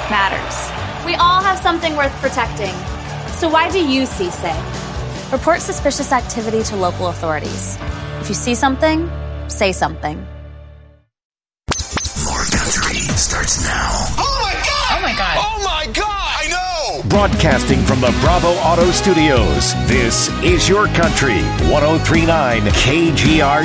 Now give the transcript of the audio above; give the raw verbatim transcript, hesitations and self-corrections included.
life matters. We all have something worth protecting. So why do you C S A? Report suspicious activity to local authorities. If you see something, say something. More Country starts now. Oh my God! Oh my God! Oh my God! I know! Broadcasting from the Bravo Auto Studios, this is Your Country, one oh three point nine K G R